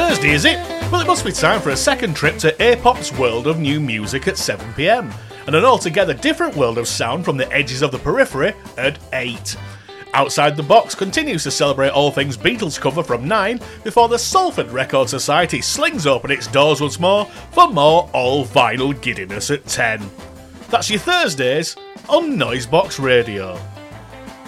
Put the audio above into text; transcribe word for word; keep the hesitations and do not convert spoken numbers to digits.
Thursday, is it? Well, it must be time for a second trip to A-Pop's world of new music at seven p m, and an altogether different world of sound from the edges of the periphery at eight. Outside the Box continues to celebrate all things Beatles cover from nine before the Salford Record Society slings open its doors once more for more all-vinyl giddiness at ten. That's your Thursdays on Noisebox Radio.